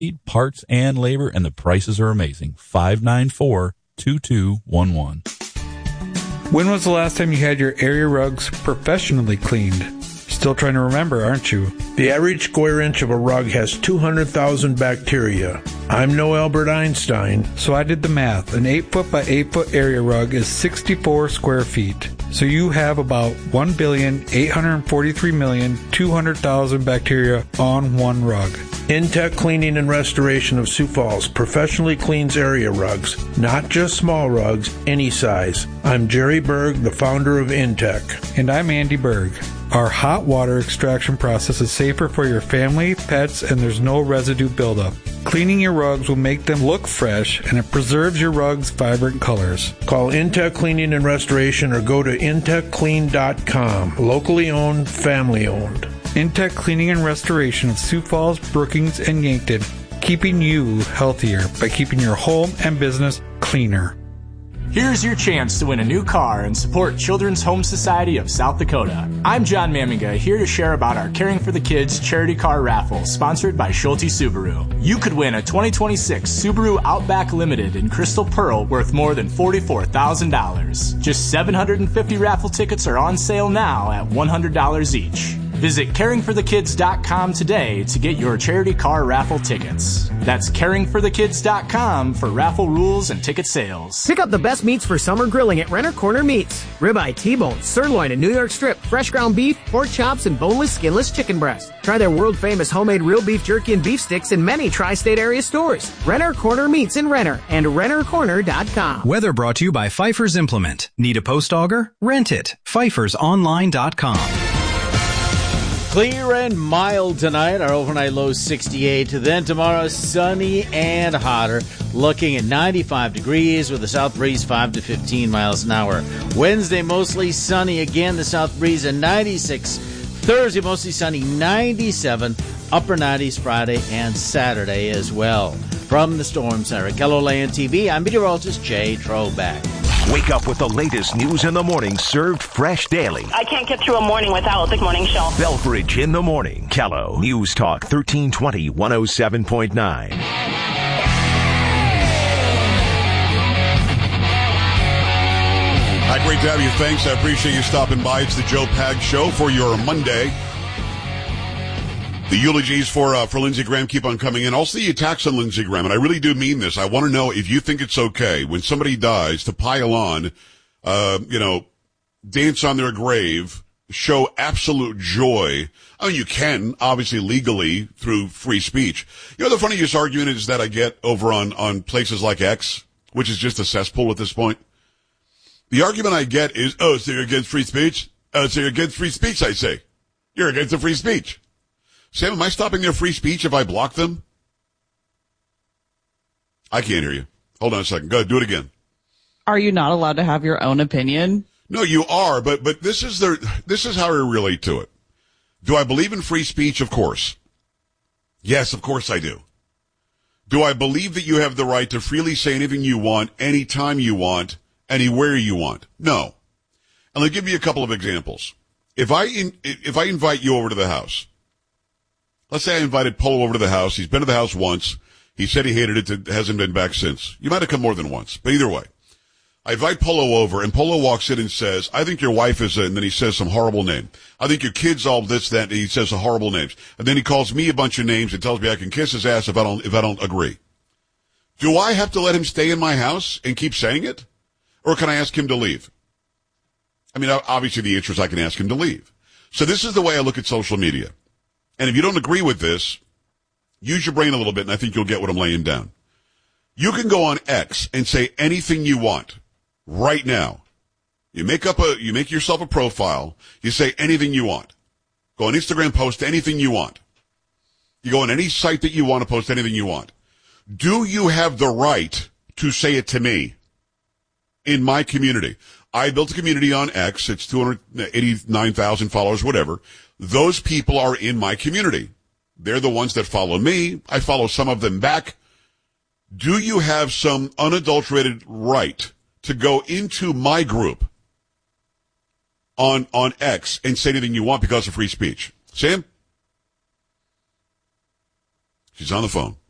parts, and labor, and the prices are amazing. 594-2211. When was the last time you had your area rugs professionally cleaned? Still trying to remember, aren't you? The average square inch of a rug has 200,000 bacteria. I'm no Albert Einstein. So I did the math. An 8-foot by 8-foot area rug is 64 square feet. So you have about 1,843,200,000 bacteria on one rug. Intech Cleaning and Restoration of Sioux Falls professionally cleans area rugs, not just small rugs, any size. I'm Jerry Berg, the founder of Intech. And I'm Andy Berg. Our hot water extraction process is safer for your family, pets, and there's no residue buildup. Cleaning your rugs will make them look fresh, and it preserves your rugs' vibrant colors. Call Intech Cleaning and Restoration or go to intechclean.com. Locally owned, family owned. Intech Cleaning and Restoration of Sioux Falls, Brookings, and Yankton, keeping you healthier by keeping your home and business cleaner. Here's your chance to win a new car and support Children's Home Society of South Dakota. I'm John Maminga, here to share about our Caring for the Kids charity car raffle, sponsored by Schulte Subaru. You could win a 2026 Subaru Outback Limited in Crystal Pearl worth more than $44,000. Just 750 raffle tickets are on sale now at $100 each. Visit caringforthekids.com today to get your charity car raffle tickets. That's caringforthekids.com for raffle rules and ticket sales. Pick up the best meats for summer grilling at Renner Corner Meats. Ribeye, T-bone, sirloin, and New York strip, fresh ground beef, pork chops, and boneless, skinless chicken breast. Try their world-famous homemade real beef jerky and beef sticks in many tri-state area stores. Renner Corner Meats in Renner and rennercorner.com. Weather brought to you by Pfeiffer's Implement. Need a post auger? Rent it. PfeiffersOnline.com. Clear and mild tonight. Our overnight low 68. Then tomorrow, sunny and hotter. Looking at 95 degrees with a south breeze 5 to 15 miles an hour. Wednesday, mostly sunny again. The south breeze at 96. Thursday, mostly sunny 97. Upper 90s Friday and Saturday as well. From the Storm Center at KELOLAND TV, I'm meteorologist Jay Troback. Wake up with the latest news in the morning, served fresh daily. I can't get through a morning without the morning show. Belfridge in the morning. KELO News Talk 1320 107.9. Hi, great to have you. Thanks. I appreciate you stopping by. It's the Joe Pag Show for your Monday. The eulogies for Lindsey Graham keep on coming in. Also, the attacks on Lindsey Graham, and I really do mean this. I want to know if you think it's okay when somebody dies to pile on, dance on their grave, show absolute joy. I mean, you can, obviously, legally through free speech. You know, the funniest argument is that I get over on places like X, which is just a cesspool at this point. The argument I get is, oh, so you're against free speech? Oh, so you're against free speech, I say. You're against the free speech. Sam, am I stopping their free speech if I block them? I can't hear you. Hold on a second. Go ahead, do it again. Are you not allowed to have your own opinion? No, you are, but this is how I relate to it. Do I believe in free speech? Of course. Yes, of course I do. Do I believe that you have the right to freely say anything you want, anytime you want, anywhere you want? No. And I'll give you a couple of examples. If I invite you over to the house, let's say I invited Polo over to the house. He's been to the house once. He said he hated it. Hasn't been back since. You might have come more than once, but either way. I invite Polo over, and Polo walks in and says, I think your wife is, and then he says some horrible name. I think your kid's all this, that, and he says some horrible names. And then he calls me a bunch of names and tells me I can kiss his ass if I don't agree. Do I have to let him stay in my house and keep saying it? Or can I ask him to leave? I mean, obviously the answer is I can ask him to leave. So this is the way I look at social media. And if you don't agree with this, use your brain a little bit, and I think you'll get what I'm laying down. You can go on X and say anything you want right now. You make yourself a profile. You say anything you want. Go on Instagram, post anything you want. You go on any site that you want to post anything you want. Do you have the right to say it to me in my community? I built a community on X. It's 289,000 followers, whatever. Those people are in my community. They're the ones that follow me. I follow some of them back. Do you have some unadulterated right to go into my group on X and say anything you want because of free speech? Sam? She's on the phone.